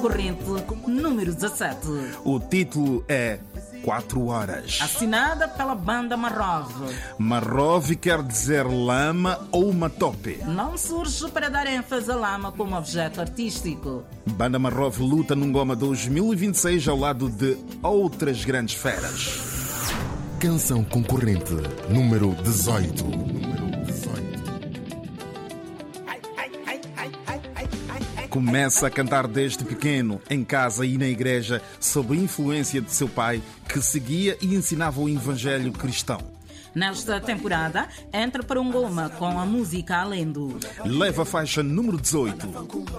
Concorrente número 17. O título é 4 horas. Assinada pela banda Marrov. Marrov quer dizer lama ou matope. Não surge para dar ênfase à lama como objeto artístico. Banda Marrov luta num Goma 2026 ao lado de outras grandes feras. Canção concorrente número 18. Começa a cantar desde pequeno, em casa e na igreja, sob a influência de seu pai, que seguia e ensinava o evangelho cristão. Nesta temporada, entra para um Goma com a música Alendo. Leva a faixa número 18.